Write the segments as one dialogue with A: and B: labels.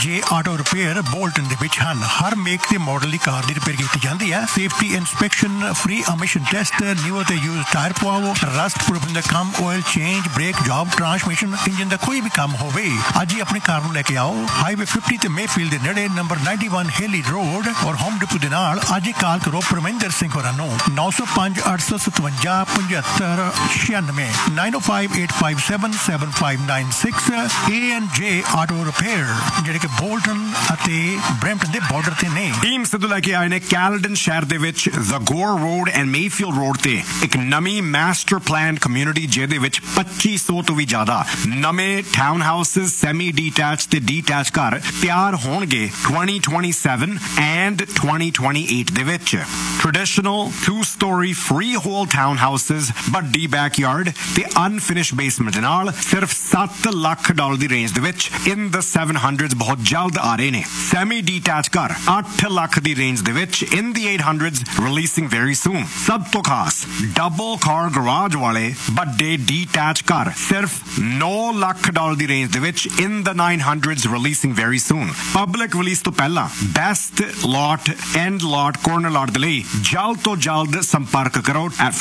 A: ਜੇ auto repair Bolton ਦੇ ਵਿੱਚ ਹਨ। ਹਰ ਮੇਕ ਤੇ ਮਾਡਲ ਦੀ ਕਾਰ ਦੀ ਰਿਪੇਅਰ ਕੀਤੀ ਜਾਂਦੀ ਹੈ। Safety inspection, free emission test, new ਤੇ ਯੂਜ਼ ਟਾਇਰ ਪਵਾਓ, ਰਸਟ ਪ੍ਰੂਫਿੰਗ ਦਾ ਕੰਮ, oil change, break job, transmission, engine ਦਾ ਕੋਈ ਵੀ ਕੰਮ ਹੋਵੇ, ਅੱਜ ਹੀ ਆਪਣੀ ਕਾਰ ਨੂੰ ਲੈ ਕੇ ਆਓ। ਹਾਈਵੇ 50 ਤੇ ਮੇਫੀਲਡ ਦੇ ਨੇੜੇ ਨੰਬਰ 91 ਹੇਲੀ ਰੋਡ ਔਰ ਹੋਮ ਡਿਪੋ ਦੇ ਨਾਲ ਅੱਜ ਹੀ ਕਾਲ ਕਰੋ ਪਰਮਿੰਦਰ ਸਿੰਘ ਹੋਰਾਂ ਨੂੰ 905 857 7596 905 857 7596 A&J ਆਟੋ ਰਿਪੇਅਰ ਜਿਹੜੇ ਕਿ ਬੋਲਟਨ ਅਤੇ ਬਰੈਂਪਟਨ ਦੇ ਬਾਰਡਰ ਤੇ ਨੇ।
B: ਟੀਮ ਸਿੱਧੂ ਲੈ ਕੇ ਆਏ ਨੇ ਕੈਲਡਨ ਸ਼ਹਿਰ ਦੇ ਵਿੱਚ ਜ਼ਗੋਰ ਰੋਡ ਐਂਡ ਮੇਫੀਲਡ ਰੋਡ ਤੇ ਇੱਕ ਨਵੀਂ ਮਾਸਟਰ ਪਲਾਨ ਕਮਿਊਨਿਟੀ ਜਿਹਦੇ ਵਿੱਚ 2500 ਤੋਂ ਵੀ ਜ਼ਿਆਦਾ ਨਵੇਂ ਟਾਊਨ ਹਾਊਸਸ, ਸੈਮੀ ਡੀਟੈਚ ਤੇ ਡੀਟੈਚ ਘਰ ਤਿਆਰ ਹੋਣਗੇ 2027 ਐਂਡ 2028 ਦੇ ਵਿੱਚ। Traditional 2-story freehold town houses, ਵੱਡੀ ਬੈਕਯਾਰਡ ਤੇ ਅਨਫਿਨਿਸ਼ਡ ਬੇਸਮੈਂਟ ਦੇ ਨਾਲ ਸਿਰਫ $7 ਲੱਖ ਦੀ ਰੇਂਜ ਦੇ ਵਿੱਚ ਇਨ ਦ 700s ਬਹੁਤ ਜਲਦ ਆ ਰਹੇ ਨੇ। ਸੈਮੀ ਡੀਟੈਚ ਘਰ 8 ਲੱਖ ਦੀ ਰੇਂਜ ਦੇ ਵਿੱਚ ਇਨ ਦੀ 800s ਰਿਲੀਸਿੰਗ ਵੈਰੀ ਸੂਨ। ਸਭ ਤੋਂ ਖਾਸ ਡਬਲ ਕਾਰ ਗਰਾਜ ਵਾਲੇ ਵੱਡੇ ਡੀਟੈਚ ਘਰ ਸਿਰਫ $9 ਲੱਖ ਦੀ ਰੇਂਜ ਦੇ ਵਿੱਚ ਇਨ ਦ 900s ਰਿਲੀਸਿੰਗ very soon. Public release ਤੋਂ ਪਹਿਲਾਂ best lot, and lot, corner ਲਾਟ ਦੇ ਲਈ ਜਲਦ ਤੋਂ ਜਲਦ ਸੰਪਰਕ ਕਰੋ at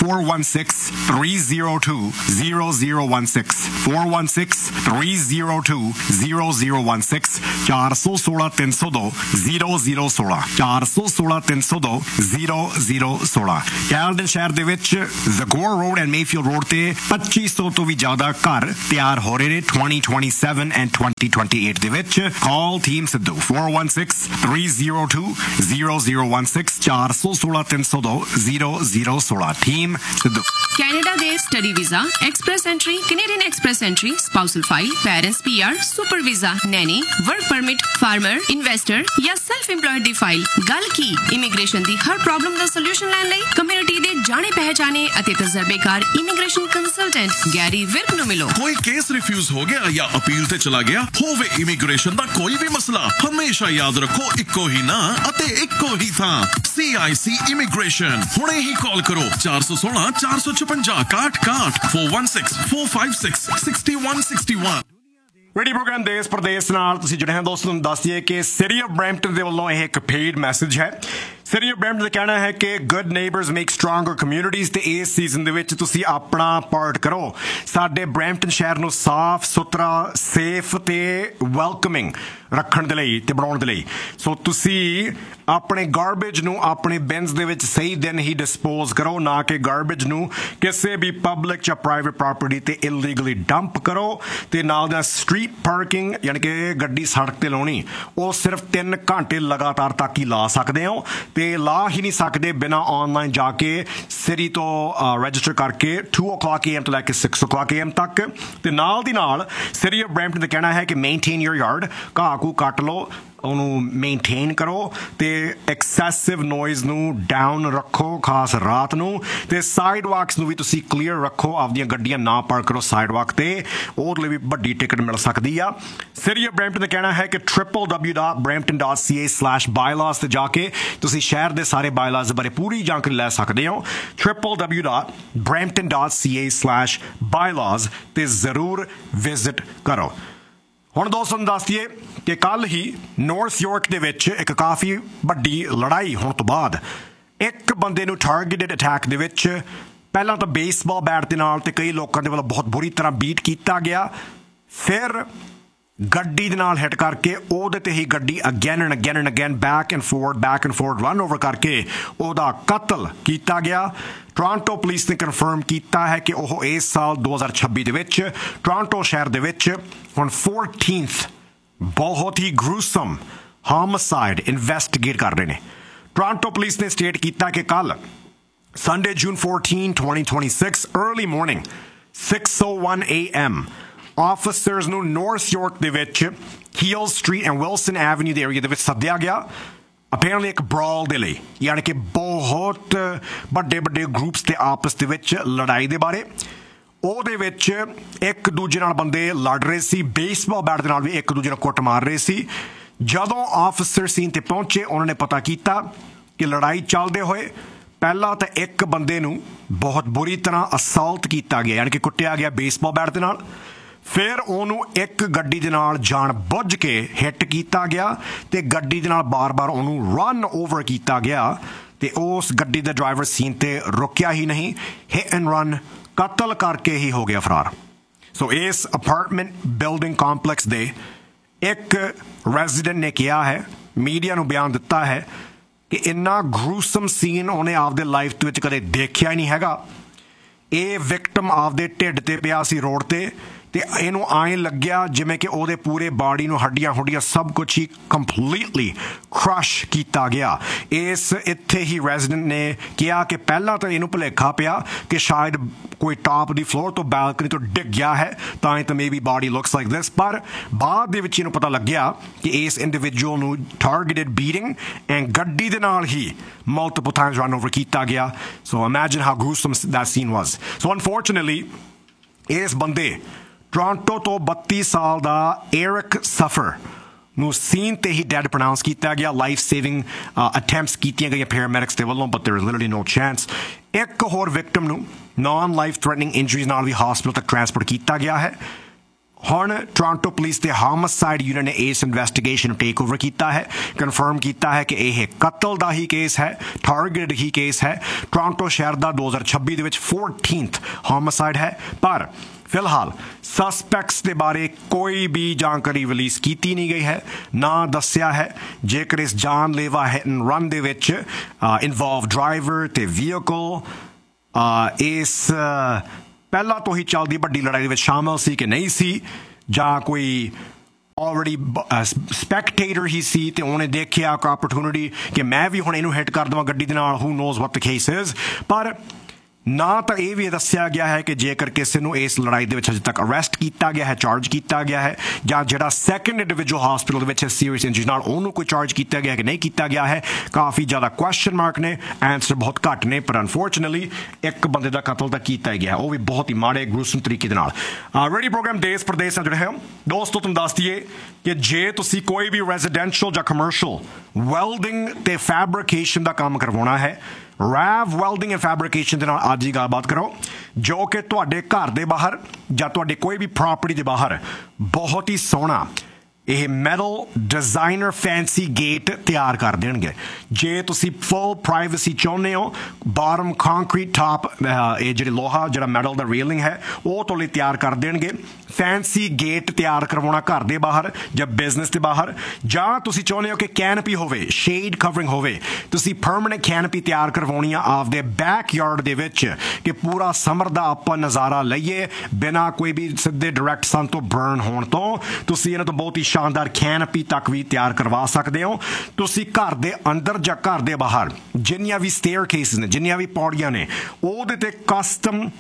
B: 416-302-0016 416-302-0016 416-302-0016 416-302-0016। ਕੈਲਡਨ ਸ਼ਹਿਰ ਦੇ ਵਿੱਚ ਜ਼ਗੋਰ ਰੋਡ ਐਂਡ ਮੇਫੀਲਡ ਰੋਡ ਤੇ 2500 ਤੋਂ ਵੀ ਜ਼ਿਆਦਾ ਘਰ ਤਿਆਰ ਹੋ ਰਹੇ ਨੇ 2027 ਐਂਡ 2028 ਦੇ ਵਿੱਚ। ਕਾਲ team Sidhu 416-302-0016 416-302-0016 team Sidhu.
C: Canada ਦੇ study visa, express entry, Canadian express entry, spousal file, parents PR, super visa, Naini, work permit, farmer, investor ਜਾਂ ਸੈਲਫ ਇੰਪਲੋਇਡ ਦੀ ਫਾਈਲ। ਗੱਲ ਕੀ ਇਮੀਗ੍ਰੇਸ਼ਨ ਦੀ ਹਰ ਪ੍ਰੋਬਲਮ ਦਾ ਸੋਲੂਸ਼ਨ ਲੈਣ ਲਈ ਕਮਿਊਨਿਟੀ ਦੇ ਜਾਣੇ ਪਹਿਚਾਣੇ ਅਤੇ ਤਜਰਬੇਕਾਰ ਇਮੀਗ੍ਰੇਸ਼ਨ ਕੰਸਲਟੈਂਟ ਗੈਰੀ ਵਿਰਕ ਨੂੰ ਮਿਲੋ।
D: ਕੋਈ ਕੇਸ ਰਿਫਿਊਜ਼ ਹੋ ਗਿਆ ਜਾਂ ਅਪੀਲ ਤੇ ਚਲਾ ਗਿਆ ਹੋਵੇ, ਇਮੀਗ੍ਰੇਸ਼ਨ ਦਾ ਕੋਈ ਵੀ ਮਸਲਾ, ਹਮੇਸ਼ਾ ਯਾਦ ਰੱਖੋ ਇੱਕੋ ਹੀ ਨਾਂ ਅਤੇ ਇੱਕੋ ਹੀ ਥਾਂ, CIC ਇਮੀਗ੍ਰੇਸ਼ਨ। ਹੁਣੇ ਹੀ ਕਾਲ ਕਰੋ 416 456 61 416 456 6161।
B: ਰੇਡੀਓ ਪ੍ਰੋਗਰਾਮ ਦੇਸ਼ ਪ੍ਰਦੇਸ਼ ਨਾਲ ਤੁਸੀਂ ਜੁੜੇ ਹੋ ਦੋਸਤੋ। ਨੂੰ ਦੱਸ ਦਈਏ ਕਿ ਸਿਟੀ ਆਫ ਬਰੈਂਪਟਨ ਦੇ ਵੱਲੋਂ ਇਹ ਇੱਕ ਪੇਡ ਮੈਸੇਜ ਹੈ। ਸਿਟੀ ਆਫ ਬਰੈਂਪਟਨ ਦਾ ਕਹਿਣਾ ਹੈ ਕਿ good neighbours make stronger communities ਤੇ ਇਸ ਸੀਜ਼ਨ ਦੇ ਵਿੱਚ ਤੁਸੀਂ ਆਪਣਾ ਪਾਰਟ ਕਰੋ ਸਾਡੇ ਬਰੈਂਪਟਨ ਸ਼ਹਿਰ ਨੂੰ ਸਾਫ਼ ਸੁਥਰਾ, ਸੇਫ ਤੇ ਵੈਲਕਮਿੰਗ ਰੱਖਣ ਦੇ ਲਈ ਤੇ ਬਣਾਉਣ ਦੇ ਲਈ। ਸੋ ਤੁਸੀਂ ਆਪਣੇ ਗਾਰਬੇਜ ਨੂੰ ਆਪਣੇ ਬਿਨਸ ਦੇ ਵਿੱਚ ਸਹੀ ਦਿਨ ਹੀ ਡਿਸਪੋਜ਼ ਕਰੋ, ਨਾ ਕਿ ਗਾਰਬੇਜ ਨੂੰ ਕਿਸੇ ਵੀ ਪਬਲਿਕ ਜਾਂ ਪ੍ਰਾਈਵੇਟ ਪ੍ਰਾਪਰਟੀ ਤੇ ਇਲੀਗਲੀ ਡੰਪ ਕਰੋ। ਤੇ ਨਾਲ ਦਾ ਸਟਰੀਟ ਪਾਰਕਿੰਗ ਯਾਨੀ ਕਿ ਗੱਡੀ ਸੜਕ ਤੇ ਲਾਉਣੀ, ਉਹ ਸਿਰਫ 3 ਘੰਟੇ ਲਗਾਤਾਰ ਤੱਕ ਹੀ ਲਾ ਸਕਦੇ ਹੋ ਤੇ ਲਾ ਹੀ ਨਹੀਂ ਸਕਦੇ ਬਿਨਾਂ ਆਨਲਾਈਨ ਜਾ ਕੇ ਸਿਟੀ ਤੋਂ ਰਜਿਸਟਰ ਕਰਕੇ 2 o'clock AM ਤੋਂ ਲੈ ਕੇ 6 o'clock AM ਤੱਕ। ਤੇ ਨਾਲ ਦੀ ਨਾਲ ਸਿਟੀ ਆਫ ਬਰੈਂਪਟਨ ਦਾ ਕਹਿਣਾ ਹੈ ਕਿ ਮੇਨਟੇਨ ਯੂਰ ਯਾਰਡ, ਘਾਹ ਘੂ ਕੱਟ ਲਓ, ਉਹਨੂੰ ਮੇਨਟੇਨ ਕਰੋ ਤੇ ਐਕਸੈਸਿਵ ਨੋਇਜ਼ ਨੂੰ ਡਾਊਨ ਰੱਖੋ, ਖਾਸ ਰਾਤ ਨੂੰ। ਤੇ ਸਾਈਡ ਵਾਕਸ ਨੂੰ ਵੀ ਤੁਸੀਂ ਕਲੀਅਰ ਰੱਖੋ, ਆਪਦੀਆਂ ਗੱਡੀਆਂ ਨਾ ਪਾਰਕ ਕਰੋ ਸਾਈਡ ਵਾਕ ਤੇ, ਉਹਦੇ ਲਈ ਵੀ ਵੱਡੀ ਟਿਕਟ ਮਿਲ ਸਕਦੀ ਆ। ਸਿਟੀ ਆਫ ਬਰੈਂਪਟਨ ਦਾ ਕਹਿਣਾ ਹੈ ਕਿ www.brampton.ca/bylaws ਤੇ ਜਾ ਕੇ ਤੁਸੀਂ ਸ਼ਹਿਰ ਦੇ ਸਾਰੇ ਬਾਇਲਾਜ਼ ਬਾਰੇ ਪੂਰੀ ਜਾਣਕਾਰੀ ਲੈ ਸਕਦੇ ਹੋ। www.brampton.ca/bylaws ਤੇ ਜ਼ਰੂਰ ਵਿਜ਼ਿਟ ਕਰੋ। ਹੁਣ ਦੋਸਤੋ ਨੂੰ ਦੱਸ ਦਈਏ ਕਿ ਕੱਲ ਹੀ ਨਾਰਥ ਯਾਰਕ ਦੇ ਵਿੱਚ ਇੱਕ ਕਾਫੀ ਵੱਡੀ ਲੜਾਈ ਹੋਣ ਤੋਂ ਬਾਅਦ ਇੱਕ ਬੰਦੇ ਨੂੰ ਟਾਰਗੇਟਡ ਅਟੈਕ ਦੇ ਵਿੱਚ ਪਹਿਲਾਂ ਤਾਂ ਬੇਸਬਾਲ ਬੈਟ ਦੇ ਨਾਲ ਤੇ ਕਈ ਲੋਕਾਂ ਦੇ ਵੱਲੋਂ ਬਹੁਤ ਬੁਰੀ ਤਰ੍ਹਾਂ ਬੀਟ ਕੀਤਾ ਗਿਆ, ਫਿਰ ਗੱਡੀ ਦੇ ਨਾਲ ਹਿੱਟ ਕਰਕੇ ਉਹਦੇ ਤੇ ਹੀ ਗੱਡੀ again and again back and forward run over ਕਰਕੇ ਉਹਦਾ ਕਤਲ ਕੀਤਾ ਗਿਆ। ਟੋਰਾਂਟੋ ਪੁਲਿਸ ਨੇ ਕਨਫਰਮ ਕੀਤਾ ਹੈ ਕਿ ਉਹ ਇਸ ਸਾਲ 2026 ਦੇ ਵਿੱਚ ਟੋਰਾਂਟੋ ਸ਼ਹਿਰ ਦੇ ਵਿੱਚ ਹੁਣ 14th ਬਹੁਤ ਹੀ ਗਰੂਸਮ ਹੋਮਿਸਾਈਡ ਇਨਵੈਸਟੀਗੇਟ ਕਰ ਰਹੇ ਨੇ। ਟੋਰਾਂਟੋ ਪੁਲਿਸ ਨੇ ਸਟੇਟ ਕੀਤਾ ਕਿ ਕੱਲ Sunday, June 14, 2026, early morning, 6:01 AM, officers ਨੂੰ ਨਾਰਥ ਯਾਰਕ ਦੇ ਵਿੱਚ heel street and Wilson avenue ਦੇ ਏਰੀਆ ਦੇ ਵਿੱਚ ਸੱਦਿਆ ਗਿਆ apparently ਇੱਕ ਬ੍ਰਾਲ ਦੇ ਲਈ, ਯਾਨੀ ਕਿ ਬਹੁਤ ਵੱਡੇ ਗਰੁੱਪਸ ਦੇ ਆਪਸ ਦੇ ਵਿੱਚ ਲੜਾਈ ਦੇ ਬਾਰੇ। ਉਹਦੇ ਵਿੱਚ ਇੱਕ ਦੂਜੇ ਨਾਲ ਬੰਦੇ ਲੜ ਰਹੇ ਸੀ, ਬੇਸਬਾਲ ਬੈਟ ਦੇ ਨਾਲ ਵੀ ਇੱਕ ਦੂਜੇ ਨੂੰ ਕੁੱਟ ਮਾਰ ਰਹੇ ਸੀ। ਜਦੋਂ ਆਫਿਸਰ ਸੀਨ ਤੇ ਪਹੁੰਚੇ ਉਹਨਾਂ ਨੇ ਪਤਾ ਕੀਤਾ ਕਿ ਲੜਾਈ ਚੱਲਦੇ ਹੋਏ ਪਹਿਲਾਂ ਤਾਂ ਇੱਕ ਬੰਦੇ ਨੂੰ ਬਹੁਤ ਬੁਰੀ ਤਰ੍ਹਾਂ ਅਸਾਲਟ ਕੀਤਾ ਗਿਆ, ਯਾਨੀ ਕਿ ਕੁੱਟਿਆ ਗਿਆ ਬੇਸਬਾਲ ਬੈਟ ਦੇ ਨਾਲ। ਫਿਰ ਉਹਨੂੰ ਇੱਕ ਗੱਡੀ ਦੇ ਨਾਲ ਜਾਣ ਬੁੱਝ ਕੇ ਹਿੱਟ ਕੀਤਾ ਗਿਆ ਤੇ ਗੱਡੀ ਦੇ ਨਾਲ ਬਾਰ-ਬਾਰ ਉਹਨੂੰ ਰਨ ਓਵਰ ਕੀਤਾ ਗਿਆ ਤੇ ਉਸ ਗੱਡੀ ਦਾ ਡਰਾਈਵਰ ਸੀਨ ਤੇ ਰੁਕਿਆ ਹੀ ਨਹੀਂ, ਹਿੱਟ ਐਂਡ ਰਨ ਕਤਲ ਕਰਕੇ ਹੀ ਹੋ ਗਿਆ ਫਰਾਰ। ਸੋ ਇਸ ਅਪਾਰਟਮੈਂਟ ਬਿਲਡਿੰਗ ਕੰਪਲੈਕਸ ਦੇ ਇੱਕ ਰੈਜ਼ੀਡੈਂਟ ਨੇ ਕਿਹਾ ਹੈ, ਮੀਡੀਆ ਨੂੰ ਬਿਆਨ ਦਿੱਤਾ ਹੈ ਕਿ ਇੰਨਾ ਗਰੂਸਮ ਸੀਨ ਉਹਨੇ ਆਪਦੇ ਲਾਈਫ ਦੇ ਵਿੱਚ ਕਦੇ ਦੇਖਿਆ ਹੀ ਨਹੀਂ ਹੈਗਾ। ਇਹ ਵਿਕਟਮ ਆਪਦੇ ਢਿੱਡ ਤੇ ਪਿਆ ਸੀ ਰੋਡ ਤੇ ਤੇ ਇਹਨੂੰ ਐਂ ਲੱਗਿਆ ਜਿਵੇਂ ਕਿ ਉਹਦੇ ਪੂਰੇ ਬਾਡੀ ਨੂੰ ਹੱਡੀਆਂ ਹੁੱਡੀਆਂ ਸਭ ਕੁਝ ਹੀ ਕੰਪਲੀਟਲੀ ਕ੍ਰਸ਼ ਕੀਤਾ ਗਿਆ। ਇਸ ਇੱਥੇ ਹੀ ਰੈਜ਼ੀਡੈਂਟ ਨੇ ਕਿਹਾ ਕਿ ਪਹਿਲਾਂ ਤਾਂ ਇਹਨੂੰ ਭੁਲੇਖਾ ਪਿਆ ਕਿ ਸ਼ਾਇਦ ਕੋਈ ਟਾਪ ਦੀ ਫਲੋਰ ਤੋਂ ਬੈਲਕਨੀ ਤੋਂ ਡਿੱਗ ਗਿਆ ਹੈ ਤਾਂ ਹੀ ਤਾਂ maybe body looks like this, ਪਰ ਬਾਅਦ ਦੇ ਵਿੱਚ ਇਹਨੂੰ ਪਤਾ ਲੱਗਿਆ ਕਿ ਇਸ ਇੰਡੀਵਿਜੂਅਲ ਨੂੰ ਟਾਰਗੇਟਡ ਬੀਟਿੰਗ ਐਂਡ ਗੱਡੀ ਦੇ ਨਾਲ ਹੀ multiple times run over ਕੀਤਾ ਗਿਆ। ਸੋ imagine how gruesome that scene was. So unfortunately ਇਸ ਬੰਦੇ ਟੋਰਾਂਟੋ ਤੋਂ 32 ਸਾਲ ਦਾ ਏਰਿਕ ਸਫਰ ਨੂੰ ਸੀਨ ਤੇ ਹੀ ਡੈਡ ਪ੍ਰੋਨਾਉਂਸ ਕੀਤਾ ਗਿਆ। ਲਾਈਫ ਸੇਵਿੰਗ ਅਟੈਂਪਟਸ ਕੀਤੀਆਂ ਗਈਆਂ ਪੈਰਾਮੈਡਿਕਸ ਦੇ ਵੱਲੋਂ, but there is literally no chance. ਇੱਕ ਹੋਰ ਵਿਕਟਮ ਨੂੰ ਨਾਨ ਲਾਈਫ ਥ੍ਰੈਟਨਿੰਗ ਇੰਜਰੀਜ਼ ਨਾਲ ਵੀ ਹਸਪੀਟਲ ਤੱਕ ਟ੍ਰਾਂਸਪੋਰਟ ਕੀਤਾ ਗਿਆ ਹੈ। ਹੁਣ ਟੋਰਾਂਟੋ ਪੁਲਿਸ ਦੇ ਹਾਮਸਾਈਡ ਯੂਨਿਟ ਨੇ ਇਸ ਇਨਵੈਸਟੀਗੇਸ਼ਨ ਨੂੰ ਟੇਕ ਓਵਰ ਕੀਤਾ ਹੈ, ਕਨਫਰਮ ਕੀਤਾ ਹੈ ਕਿ ਇਹ ਕਤਲ ਦਾ ਹੀ ਕੇਸ ਹੈ, ਟਾਰਗੇਟਡ ਹੀ ਕੇਸ ਹੈ। ਟੋਰਾਂਟੋ ਸ਼ਹਿਰ ਦਾ 2026 ਦੇ ਵਿੱਚ 14th ਹਾਮਸਾਈਡ ਹੈ, ਪਰ ਫਿਲਹਾਲ ਸਸਪੈਕਟਸ ਦੇ ਬਾਰੇ ਕੋਈ ਵੀ ਜਾਣਕਾਰੀ ਰਿਲੀਜ਼ ਕੀਤੀ ਨਹੀਂ ਗਈ ਹੈ, ਨਾ ਦੱਸਿਆ ਹੈ ਜੇਕਰ ਇਸ ਜਾਨਲੇਵਾ ਹਿੱਟ ਐਂਡ ਰਨ ਦੇ ਵਿੱਚ ਇਨਵੋਲਵ ਡਰਾਈਵਰ ਤੇ ਵਹੀਕਲ ਇਸ ਪਹਿਲਾਂ ਤੋਂ ਹੀ ਚੱਲਦੀ ਵੱਡੀ ਲੜਾਈ ਦੇ ਵਿੱਚ ਸ਼ਾਮਲ ਸੀ ਕਿ ਨਹੀਂ ਸੀ, ਜਾਂ ਕੋਈ ਆਲਰੇਡੀ ਸਪੈਕਟੇਟਰ ਹੀ ਸੀ ਤੇ ਉਹਨੇ ਦੇਖਿਆ ਇੱਕ ਆਪਰਚੁਨਿਟੀ ਕਿ ਮੈਂ ਵੀ ਹੁਣ ਇਹਨੂੰ ਹਿੱਟ ਕਰ ਦੇਵਾਂ ਗੱਡੀ ਦੇ ਨਾਲ, ਹੂ knows what the case is. ਪਰ ਨਾ ਤਾਂ ਇਹ ਵੀ ਦੱਸਿਆ ਗਿਆ ਹੈ ਕਿ ਜੇਕਰ ਕਿਸੇ ਨੂੰ ਇਸ ਲੜਾਈ ਦੇ ਵਿੱਚ ਅਜੇ ਤੱਕ ਅਰੈਸਟ ਕੀਤਾ ਗਿਆ ਹੈ, ਚਾਰਜ ਕੀਤਾ ਗਿਆ ਹੈ, ਜਾਂ ਜਿਹੜਾ ਸੈਕੰਡ ਇੰਡੀਵਿਜੂਅਲ ਹਸਪੀਟਲ ਦੇ ਵਿੱਚ ਸੀਰੀਅਸ ਇੰਜਰੀ ਨਾਲ ਉਹਨੂੰ ਕੋਈ ਚਾਰਜ ਕੀਤਾ ਗਿਆ ਕਿ ਨਹੀਂ ਕੀਤਾ ਗਿਆ ਹੈ। ਕਾਫੀ ਜ਼ਿਆਦਾ ਕੁਐਸਚਨ ਮਾਰਕ ਨੇ, ਆਨਸਰ ਬਹੁਤ ਘੱਟ ਨੇ, ਪਰ ਅਨਫੋਰਚੂਨਟਲੀ ਇੱਕ ਬੰਦੇ ਦਾ ਕਤਲ ਤਾਂ ਕੀਤਾ ਹੀ ਗਿਆ, ਉਹ ਵੀ ਬਹੁਤ ਹੀ ਮਾੜੇ ਗਰੂਸਮ ਤਰੀਕੇ ਦੇ ਨਾਲ। ਰੇਡੀਓ ਪ੍ਰੋਗਰਾਮ ਦੇਸ਼ ਪ੍ਰਦੇਸ਼ ਨਾਲ ਜੁੜੇ ਹੋ ਦੋਸਤੋ, ਤੁਹਾਨੂੰ ਦੱਸ ਦਈਏ ਕਿ ਜੇ ਤੁਸੀਂ ਕੋਈ ਵੀ ਰੈਜ਼ੀਡੈਂਸ਼ੀਅਲ ਜਾਂ ਕਮਰਸ਼ੀਅਲ ਵੈਲਡਿੰਗ ਤੇ ਫੈਬਰਿਕੇਸ਼ਨ ਦਾ ਕੰਮ ਕਰਵਾਉਣਾ ਹੈ, ਰੈਵ ਵੈਲਡਿੰਗ ਐਂਡ ਫੈਬਰਿਕੇਸ਼ਨ ਦੇ ਨਾਲ ਅੱਜ ਹੀ ਗੱਲਬਾਤ ਕਰੋ, ਜੋ ਕਿ ਤੁਹਾਡੇ ਘਰ ਦੇ ਬਾਹਰ ਜਾਂ ਤੁਹਾਡੇ ਕੋਈ ਵੀ ਪ੍ਰਾਪਰਟੀ ਦੇ ਬਾਹਰ ਬਹੁਤ ਹੀ ਸੋਹਣਾ ਇਹ ਮੈਟਲ ਡਿਜ਼ਾਈਨਰ ਫੈਂਸੀ ਗੇਟ ਤਿਆਰ ਕਰ ਦੇਣਗੇ। ਜੇ ਤੁਸੀਂ ਫੁੱਲ ਪ੍ਰਾਈਵੇਸੀ ਚਾਹੁੰਦੇ ਹੋ, ਬਾਟਮ ਕੰਕਰੀਟ, ਟਾਪ ਇਹ ਜਿਹੜੇ ਲੋਹਾ ਜਿਹੜਾ ਮੈਟਲ ਦਾ ਰੇਲਿੰਗ ਹੈ ਉਹ ਤੁਹਾਡੇ ਲਈ ਤਿਆਰ ਕਰ ਦੇਣਗੇ। ਫੈਂਸੀ ਗੇਟ ਤਿਆਰ ਕਰਵਾਉਣਾ ਘਰ ਦੇ ਬਾਹਰ ਜਾਂ ਬਿਜ਼ਨਸ ਦੇ ਬਾਹਰ, ਜਾਂ ਤੁਸੀਂ ਚਾਹੁੰਦੇ ਹੋ ਕਿ ਕੈਨਪੀ ਹੋਵੇ, ਸ਼ੇਡ ਕਵਰਿੰਗ ਹੋਵੇ, ਤੁਸੀਂ ਪਰਮਨੈਂਟ ਕੈਨਪੀ ਤਿਆਰ ਕਰਵਾਉਣੀ ਆ ਆਪਦੇ ਬੈਕਯਾਰਡ ਦੇ ਵਿੱਚ ਕਿ ਪੂਰਾ ਸਮਰ ਦਾ ਆਪਾਂ ਨਜ਼ਾਰਾ ਲਈਏ ਬਿਨਾਂ ਕੋਈ ਵੀ ਸਿੱਧੇ ਡਾਇਰੈਕਟ ਸਨ ਤੋਂ ਬਰਨ ਹੋਣ ਤੋਂ, ਤੁਸੀਂ ਇਹਨਾਂ ਤੋਂ ਬਹੁਤ ਹੀ ਸ਼ਾਨਦਾਰ ਕੈਨਪੀ ਤੱਕ ਵੀ ਤਿਆਰ ਕਰਵਾ ਸਕਦੇ ਹੋ। ਤੁਸੀਂ ਘਰ ਦੇ ਅੰਦਰ ਜਾਂ ਘਰ ਦੇ ਬਾਹਰ ਜਿੰਨੀਆਂ ਵੀ ਸਟੇਅਰ ਕੇਸਿਸ ਨੇ, ਜਿੰਨੀਆਂ ਵੀ ਪੌੜੀਆਂ ਨੇ, ਉਹਦੇ ਤੇ ਕਸਟਮ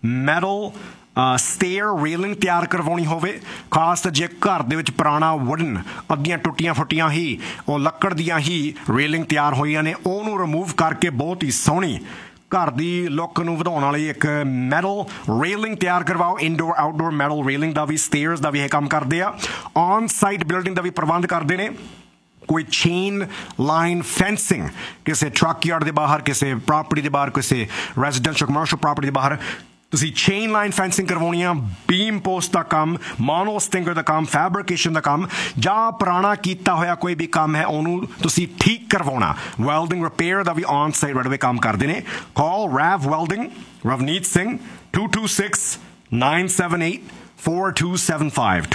B: ਮੈਟਲ ਸਟੇਅਰ ਰੇਲਿੰਗ ਤਿਆਰ ਕਰਵਾਉਣੀ ਹੋਵੇ, ਖਾਸ ਤਾਂ ਜੇ ਘਰ ਦੇ ਵਿੱਚ ਪੁਰਾਣਾ ਵੁਡਨ ਅੱਧੀਆਂ ਟੁੱਟੀਆਂ ਫੁੱਟੀਆਂ ਹੀ ਉਹ ਲੱਕੜ ਦੀਆਂ ਹੀ ਰੇਲਿੰਗ ਤਿਆਰ ਹੋਈਆਂ ਨੇ, ਉਹਨੂੰ ਰਿਮੂਵ ਕਰਕੇ ਬਹੁਤ ਹੀ ਸੋਹਣੀ ਘਰ ਦੀ ਲੁੱਕ ਨੂੰ ਵਧਾਉਣ ਵਾਲੀ ਇੱਕ ਮੈਟਲ ਰੇਲਿੰਗ ਤਿਆਰ ਕਰਵਾਓ। ਇਨਡੋਰ ਆਊਟਡੋਰ ਮੈਟਲ ਰੇਲਿੰਗ ਦਾ ਵੀ, ਸਟੇਅਰਸ ਦਾ ਵੀ ਇਹ ਕੰਮ ਕਰਦੇ ਆ। ਔਨ ਸਾਈਟ ਬਿਲਡਿੰਗ ਦਾ ਵੀ ਪ੍ਰਬੰਧ ਕਰਦੇ ਨੇ। ਕੋਈ ਚੇਨ ਲਾਈਨ ਫੈਂਸਿੰਗ ਕਿਸੇ ਟਰੱਕ ਯਾਰਡ ਦੇ ਬਾਹਰ, ਕਿਸੇ ਪ੍ਰਾਪਰਟੀ ਦੇ ਬਾਹਰ, ਕਿਸੇ ਰੈਜ਼ੀਡੈਂਸ਼ੀਅਲ ਕਮਰਸ਼ੀਅਲ ਪ੍ਰਾਪਰਟੀ ਦੇ ਬਾਹਰ ਤੁਸੀਂ ਚੇਨ ਲਾਈਨ ਫੈਂਸਿੰਗ ਕਰਵਾਉਣੀ ਆ, ਬੀਮ ਪੋਸਟ ਦਾ ਕੰਮ, ਮੋਨੋ ਸਟਿੰਗਰ ਦਾ ਕੰਮ, ਫੈਬਰਿਕੇਸ਼ਨ ਦਾ ਕੰਮ, ਜਾਂ ਪੁਰਾਣਾ ਕੀਤਾ ਹੋਇਆ ਕੋਈ ਵੀ ਕੰਮ ਹੈ ਉਹਨੂੰ ਤੁਸੀਂ ਠੀਕ ਕਰਵਾਉਣਾ, welding repair the we on site ਰੈਡਵੇ ਕੰਮ ਕਰਦੇ ਨੇ। ਕਾਲ ਰੈਵ ਵੈਲਡਿੰਗ, ਰਵਨੀਤ ਸਿੰਘ, 226-978-4275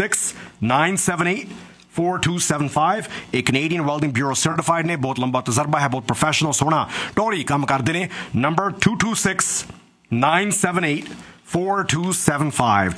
B: 226-978-4275। ਇਹ ਕੈਨੇਡੀਅਨ ਵੈਲਡਿੰਗ ਬਿਊਰੋ ਸਰਟੀਫਾਈਡ ਨੇ, ਬਹੁਤ ਲੰਬਾ ਤਜਰਬਾ ਹੈ, ਬਹੁਤ ਪ੍ਰੋਫੈਸ਼ਨਲ ਸੋਹਣਾ ਟੋਰੀ ਕੰਮ ਕਰਦੇ ਨੇ। ਨੰਬਰ 226-978-4275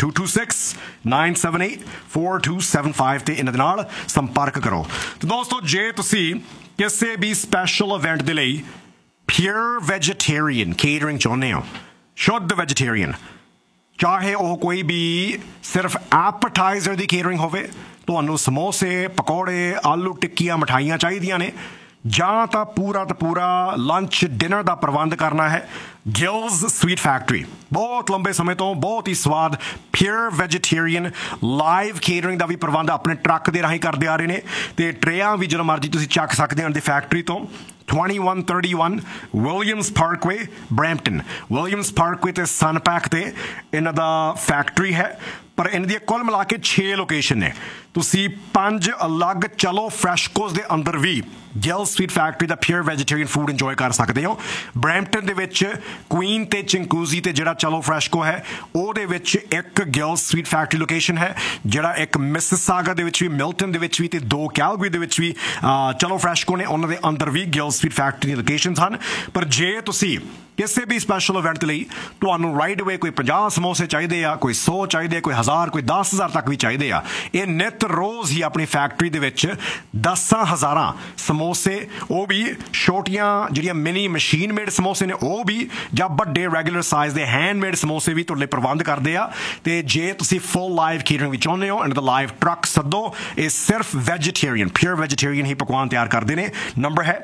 B: 226-978-4275 ਤੇ ਇਹਨਾਂ ਦੇ ਨਾਲ ਸੰਪਰਕ ਕਰੋ। ਤੇ ਦੋਸਤੋ, ਜੇ ਤੁਸੀਂ ਕਿਸੇ ਵੀ ਸਪੈਸ਼ਲ ਇਵੈਂਟ ਦੇ ਲਈ ਪਿਓਰ ਵੈਜੀਟੇਰੀਅਨ ਕੇਟਰਿੰਗ ਚਾਹੁੰਦੇ ਹੋ, ਸ਼ੁੱਧ ਵੈਜੀਟੇਰੀਅਨ, ਚਾਹੇ ਉਹ ਕੋਈ ਵੀ ਸਿਰਫ ਐਪੇਟਾਈਜ਼ਰ ਦੀ ਕੇਟਰਿੰਗ ਹੋਵੇ, ਤੁਹਾਨੂੰ ਸਮੋਸੇ, ਪਕੌੜੇ, ਆਲੂ ਟਿੱਕੀਆਂ, ਮਠਾਈਆਂ ਚਾਹੀਦੀਆਂ ਨੇ, ਜਾਂ ਤਾਂ ਪੂਰਾ ਲੰਚ ਡਿਨਰ ਦਾ ਪ੍ਰਬੰਧ ਕਰਨਾ ਹੈ, ਗਿਲਜ਼ ਸਵੀਟ ਫੈਕਟਰੀ ਬਹੁਤ ਲੰਬੇ ਸਮੇਂ ਤੋਂ ਬਹੁਤ ਹੀ ਸਵਾਦ ਪਿਓਰ ਵੈਜੀਟੇਰੀਅਨ ਲਾਈਵ ਕੇਟਰਿੰਗ ਦਾ ਵੀ ਪ੍ਰਬੰਧ ਆਪਣੇ ਟਰੱਕ ਦੇ ਰਾਹੀਂ ਕਰਦੇ ਆ ਰਹੇ ਨੇ, ਤੇ ਟਰੇਆਂ ਵੀ ਜਦੋਂ ਮਰਜ਼ੀ ਤੁਸੀਂ ਚੱਕ ਸਕਦੇ ਹੋ ਦੀ ਫੈਕਟਰੀ ਤੋਂ। 2131 Williams Parkway Brampton. Williams Parkway ਤੇ ਸਨਪੈਕ ਤੇ ਇਹਨਾਂ ਦਾ ਫੈਕਟਰੀ ਹੈ, ਪਰ ਇਹਨਾਂ ਦੀਆਂ ਕੁੱਲ ਮਿਲਾ ਕੇ 6 ਲੋਕੇਸ਼ਨ ਨੇ। ਤੁਸੀਂ 5 ਅਲੱਗ ਚਲੋ ਫਰੈਸ਼ਕੋਸ ਦੇ ਅੰਦਰ ਵੀ ਗਿਲ ਸਵੀਟ ਫੈਕਟਰੀ ਦਾ ਪਿਓਰ ਵੈਜੀਟੇਰੀਅਨ ਫੂਡ ਇੰਜੋਏ ਕਰ ਸਕਦੇ ਹੋ। ਬਰੈਂਪਟਨ ਦੇ ਵਿੱਚ ਕੁਈਨ ਤੇ ਚਿੰਕੂਜ਼ੀ ਤੇ ਜਿਹੜਾ ਚਲੋ ਫਰੈਸ਼ਕੋ ਹੈ ਉਹਦੇ ਵਿੱਚ ਇੱਕ ਗਿਲ ਸਵੀਟ ਫੈਕਟਰੀ ਲੋਕੇਸ਼ਨ ਹੈ, ਜਿਹੜਾ ਇੱਕ ਮਿਸਿਸਾਗਾ ਦੇ ਵਿੱਚ ਵੀ, ਮਿਲਟਨ ਦੇ ਵਿੱਚ ਵੀ ਤੇ 2 ਕੈਲਗਰੀ ਦੇ ਵਿੱਚ ਵੀ ਚਲੋ ਫਰੈਸ਼ਕੋ ਨੇ। ਉਹਨਾਂ ਦੇ ਅੰਦਰ ਵੀ ਗਿਲ ਸਵੀਟ ਫੈਕਟਰੀ ਦੀਆਂ ਲੋਕੇਸ਼ਨਸ ਹਨ। ਪਰ ਜੇ ਤੁਸੀਂ ਕਿਸੇ ਵੀ ਸਪੈਸ਼ਲ ਇਵੈਂਟ ਲਈ ਤੁਹਾਨੂੰ ਰਾਈਟ ਅਵੇ ਕੋਈ 50 ਸਮੋਸੇ ਚਾਹੀਦੇ ਆ, ਕੋਈ 100 ਚਾਹੀਦੇ, ਕੋਈ 1000, ਕੋਈ 10,000 ਤੱਕ ਵੀ ਚਾਹੀਦੇ ਆ, ਇਹ ਨਿੱਤ ਰੋਜ਼ ਹੀ ਆਪਣੀ ਫੈਕਟਰੀ ਦੇ ਵਿੱਚ 10,000 ਸਮੋਸੇ, ਉਹ ਵੀ ਛੋਟੀਆਂ ਜਿਹੜੀਆਂ ਮਿਨੀ ਮਸ਼ੀਨ ਮੇਡ ਸਮੋਸੇ ਨੇ ਉਹ ਵੀ, ਜਾਂ ਵੱਡੇ ਰੈਗੂਲਰ ਸਾਈਜ਼ ਦੇ ਹੈਂਡਮੇਡ ਸਮੋਸੇ ਵੀ ਤੁਹਾਡੇ ਲਈ ਪ੍ਰਬੰਧ ਕਰਦੇ ਆ। ਤੇ ਜੇ ਤੁਸੀਂ ਫੁੱਲ ਲਾਈਵ ਕੇਟਰਿੰਗ ਵੀ ਚਾਹੁੰਦੇ ਹੋ, ਇਹਨਾਂ ਦਾ ਲਾਈਵ ਟਰੱਕ ਸੱਦੋ। ਇਹ ਸਿਰਫ ਵੈਜੀਟੇਰੀਅਨ, ਪਿਓਰ ਵੈਜੀਟੇਰੀਅਨ ਹੀ ਪਕਵਾਨ ਤਿਆਰ ਕਰਦੇ ਨੇ। ਨੰਬਰ ਹੈ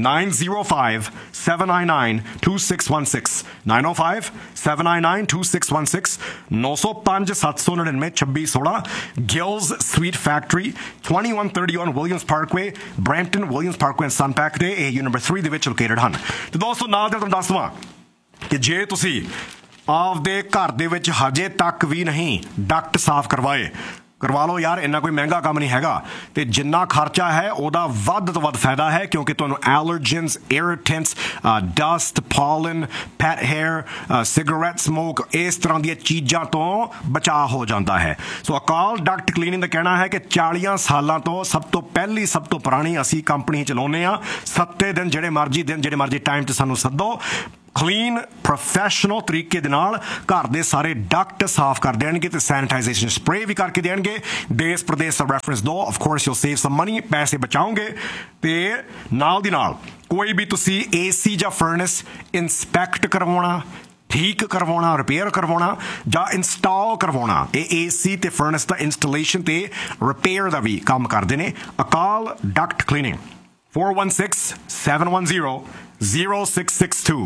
B: 905-799-2616 905-799-2616 905 799 2616। Giles sweet factory 2131 Williams Parkway Brampton, Williams Parkway and ਸਨਪੈਕ ਦੇ ਇਹ ਨੰਬਰ 3 ਦੇ ਵਿੱਚ ਲੋਕੇਟਡ ਹਨ। ਤੇ ਦੋਸਤੋ ਨਾਲ ਦੇ ਤੁਹਾਨੂੰ ਦੱਸ ਦਵਾਂ ਕਿ ਜੇ ਤੁਸੀਂ ਆਪਦੇ ਘਰ ਦੇ ਵਿੱਚ ਹਜੇ ਤੱਕ ਵੀ ਨਹੀਂ ਡਕਟ ਸਾਫ਼ ਕਰਵਾ ਲਓ ਯਾਰ, ਇੰਨਾ ਕੋਈ ਮਹਿੰਗਾ ਕੰਮ ਨਹੀਂ ਹੈਗਾ। ਤੇ ਜਿੰਨਾ ਖਰਚਾ ਹੈ ਉਹਦਾ ਵੱਧ ਤੋਂ ਵੱਧ ਫਾਇਦਾ ਹੈ, ਕਿਉਂਕਿ ਤੁਹਾਨੂੰ ਐਲਰਜਨਸ, ਇਰੀਟੈਂਟਸ, dust, pollen, pet hair, cigarette smoke, ਇਸ ਤਰ੍ਹਾਂ ਦੀਆਂ ਚੀਜ਼ਾਂ ਤੋਂ ਬਚਾਅ ਹੋ ਜਾਂਦਾ ਹੈ। ਸੋ ਅਕਾਲ ਡਕਟ ਕਲੀਨਿੰਗ ਦਾ ਕਹਿਣਾ ਹੈ ਕਿ 40 ਸਾਲਾਂ ਤੋਂ ਸਭ ਤੋਂ ਪਹਿਲੀ, ਸਭ ਤੋਂ ਪੁਰਾਣੀ ਅਸੀਂ ਕੰਪਨੀ ਚਲਾਉਂਦੇ ਹਾਂ। 7 ਦਿਨ ਜਿਹੜੇ ਮਰਜ਼ੀ ਟਾਈਮ 'ਤੇ ਸਾਨੂੰ ਸੱਦੋ। ਕਲੀਨ ਪ੍ਰੋਫੈਸ਼ਨਲ ਤਰੀਕੇ ਦੇ ਨਾਲ ਘਰ ਦੇ ਸਾਰੇ ਡਕਟ ਸਾਫ਼ ਕਰ ਦੇਣਗੇ ਤੇ ਸੈਨੀਟਾਈਜ਼ੇਸ਼ਨ ਸਪਰੇ ਵੀ ਕਰਕੇ ਦੇਣਗੇ। ਦੇਸ਼ ਪ੍ਰਦੇਸ਼ ਦਾ ਰੈਫਰੈਂਸ ਦੋ, of course you'll save sum money, ਪੈਸੇ ਬਚਾਓਗੇ। ਤੇ ਨਾਲ ਦੀ ਨਾਲ ਕੋਈ ਵੀ ਤੁਸੀਂ AC ਜਾਂ ਫਰਨੈਸ ਇੰਸਪੈਕਟ ਕਰਵਾਉਣਾ, ਠੀਕ ਕਰਵਾਉਣਾ, ਰਿਪੇਅਰ ਕਰਵਾਉਣਾ ਜਾਂ ਇੰਸਟਾਲ ਕਰਵਾਉਣਾ, ਇਹ AC ਤੇ ਫਰਨੈਸ ਦਾ ਇੰਸਟਾਲੇਸ਼ਨ ਤੇ ਰਿਪੇਅਰ ਦਾ ਵੀ ਕੰਮ ਕਰਦੇ ਨੇ ਅਕਾਲ ਡਕਟ ਕਲੀਨਿੰਗ। 416-710-0662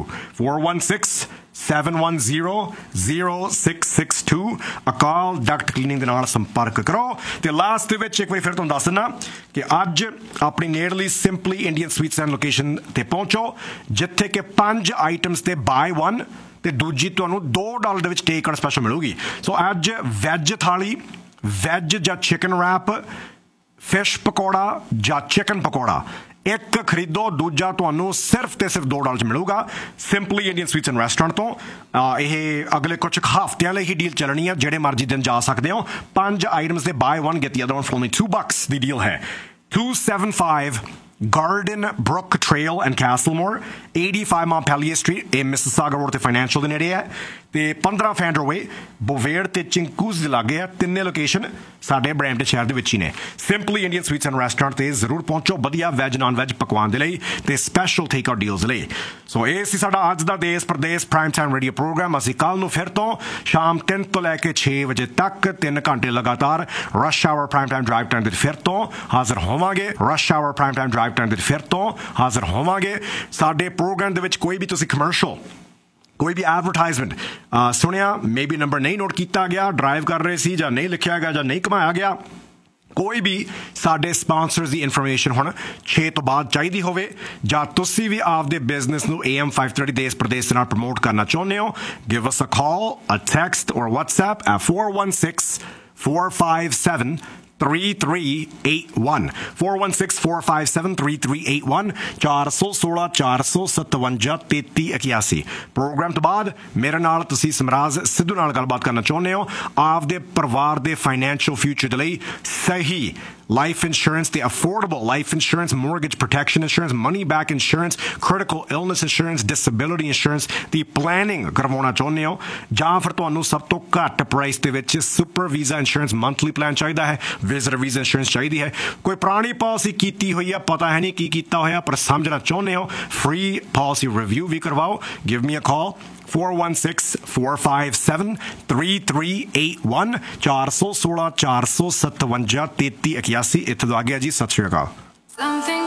B: 416-710-0662 ਅਕਾਲ ਡਕਟ ਕਲੀਨਿੰਗ ਦੇ ਨਾਲ ਸੰਪਰਕ ਕਰੋ। ਤੇ ਲਾਸਟ ਦੇ ਵਿੱਚ ਇੱਕ ਵਾਰੀ ਫਿਰ ਤੁਹਾਨੂੰ ਦੱਸ ਦਿੰਦਾ ਕਿ ਅੱਜ ਆਪਣੀ ਨੇੜਲੀ simply Indian sweets and location ਤੇ ਪਹੁੰਚੋ, ਜਿੱਥੇ ਕਿ 5 ਆਈਟਮਸ ਤੇ ਬਾਏ 1 ਤੇ ਦੂਜੀ ਤੁਹਾਨੂੰ $2 ਦੇ ਵਿੱਚ ਟੇਕ ਆਊਟ ਸਪੈਸ਼ਲ ਮਿਲੂਗੀ। ਸੋ ਅੱਜ ਵੈਜ ਥਾਲੀ, ਵੈਜ ਜਾਂ ਚਿਕਨ ਰੈਪ, ਫਿਸ਼ ਪਕੌੜਾ ਜਾਂ ਚਿਕਨ ਪਕੌੜਾ ਇੱਕ ਖਰੀਦੋ, ਦੂਜਾ ਤੁਹਾਨੂੰ ਸਿਰਫ ਤੇ ਸਿਰਫ $2 'ਚ ਮਿਲੂਗਾ simply Indian sweets and restaurant ਤੋਂ। ਇਹ ਅਗਲੇ ਕੁਝ ਹਫ਼ਤਿਆਂ ਲਈ ਹੀ ਡੀਲ ਚੱਲਣੀ ਹੈ, ਜਿਹੜੇ ਮਰਜ਼ੀ ਦਿਨ ਜਾ ਸਕਦੇ ਹੋ। 5 ਆਈਟਮਸ ਦੇ bye 1 get the other one for only $2 the deal ਹੈ। 275 Garden Brook Trail and Castlemore, 85 Montpelier Street, ਇਹ ਮਿਸਿਸਾਗਾ ਰੋਡ ਤੇ ਫਾਈਨੈਂਸ਼ੀਅਲ ਦੇ ਨੇੜੇ ਹੈ। ਤੇ 15 ਫੈਂਡਰ ਵੇ ਬੋਵੇਰ ਤੇ ਚਿੰਕੂਜ਼ ਦੇ ਲਾਗੇ ਆ। ਤਿੰਨੇ ਲੋਕੇਸ਼ਨ ਸਾਡੇ ਬਰੈਂਪਟਨ ਸ਼ਹਿਰ ਦੇ ਵਿੱਚ ਹੀ ਨੇ। Simply Indian sweets and restaurant ਤੇ ਜ਼ਰੂਰ ਪਹੁੰਚੋ, ਵਧੀਆ ਵੈਜ ਨਾਨ ਵੈਜ ਪਕਵਾਨ ਦੇ ਲਈ ਤੇ ਸਪੈਸ਼ਲ ਟੇਕ ਆਊਟ ਡੀਲਸ ਲਈ। ਸੋ ਇਹ ਸੀ ਸਾਡਾ ਅੱਜ ਦਾ ਦੇਸ਼ Pradesh prime time radio programme. ਅਸੀਂ ਕੱਲ ਨੂੰ ਫਿਰ ਤੋਂ ਸ਼ਾਮ 3 ਤੋਂ ਲੈ ਕੇ 6 ਵਜੇ ਤੱਕ 3 ਘੰਟੇ ਲਗਾਤਾਰ rush hour prime time drive time ਦੇ ਫਿਰ ਤੋਂ ਹਾਜ਼ਰ ਹੋਵਾਂਗੇ। Rush hour prime time drive time ਦੇ ਫਿਰ ਤੋਂ ਹਾਜ਼ਰ ਹੋਵਾਂਗੇ। ਸਾਡੇ ਪ੍ਰੋਗਰਾਮ ਦੇ ਵਿੱਚ ਕੋਈ ਵੀ ਤੁਸੀਂ ਕਮਰਸ਼ੀਅਲ, ਕੋਈ ਵੀ ਐਡਵਰਟਾਈਜ਼ਮੈਂਟ ਸੁਣਿਆ, ਮੇਬੀ ਨੰਬਰ ਨਹੀਂ ਨੋਟ ਕੀਤਾ ਗਿਆ, ਡਰਾਈਵ ਕਰ ਰਹੇ ਸੀ ਜਾਂ ਨਹੀਂ ਲਿਖਿਆ ਗਿਆ ਜਾਂ ਨਹੀਂ ਘੁਮਾਇਆ ਗਿਆ, ਕੋਈ ਵੀ ਸਾਡੇ ਸਪਾਂਸਰਸ ਦੀ ਇਨਫੋਰਮੇਸ਼ਨ ਹੁਣ 6 ਤੋਂ ਬਾਅਦ ਚਾਹੀਦੀ ਹੋਵੇ, ਜਾਂ ਤੁਸੀਂ ਵੀ ਆਪਦੇ ਬਿਜ਼ਨਸ ਨੂੰ AM 530 ਦੇਸ਼ ਪ੍ਰਦੇਸ਼ ਦੇ ਨਾਲ ਪ੍ਰਮੋਟ ਕਰਨਾ ਚਾਹੁੰਦੇ ਹੋ, ਗਿਵ ਅਸ ਅ ਕਾਲ, ਅ ਟੈਕਸਟ ਔਰ WhatsApp at 416-457-3381 416-457-3381 416-457-3381। ਪ੍ਰੋਗਰਾਮ ਤੋਂ ਬਾਅਦ ਮੇਰੇ ਨਾਲ ਤੁਸੀਂ ਸਮਰਾਜ ਸਿੱਧੂ ਨਾਲ ਗੱਲਬਾਤ ਕਰਨਾ ਚਾਹੁੰਦੇ ਹੋ ਆਪਦੇ ਪਰਿਵਾਰ ਦੇ ਫਾਈਨੈਂਸ਼ੀਅਲ ਫਿਊਚਰ ਦੇ ਲਈ ਸਹੀ life insurance, the affordable life insurance, mortgage protection insurance, money back insurance, critical illness insurance, disability insurance the planning ਕਰਵਾਉਣਾ ਚਾਹੁੰਦੇ ਹੋ, ਜਾਂ ਫਿਰ ਤੁਹਾਨੂੰ ਸਭ ਤੋਂ ਘੱਟ ਪ੍ਰਾਈਸ ਦੇ ਵਿੱਚ super visa insurance monthly plan ਚਾਹੀਦਾ ਹੈ, ਵਿਜ਼ਟਰ ਵੀਜ਼ਾ ਇੰਸ਼ੋਰੈਂਸ ਚਾਹੀਦੀ ਹੈ, ਕੋਈ ਪੁਰਾਣੀ ਪਾਲਿਸੀ ਕੀਤੀ ਹੋਈ ਹੈ, ਪਤਾ ਹੈ ਨਹੀਂ ਕੀ ਕੀਤਾ ਹੋਇਆ ਪਰ ਸਮਝਣਾ ਚਾਹੁੰਦੇ ਹੋ, ਫ੍ਰੀ ਪਾਲਿਸੀ ਰਿਵਿਊ ਵੀ ਕਰਵਾਓ। ਗਿਵ ਮੀ ਅ ਕਾਲ 416-457-3381 416-457-3381। ਇੱਥੇ ਤੋਂ ਆ ਗਿਆ ਜੀ, ਸਤਿ ਸ਼੍ਰੀ ਅਕਾਲ।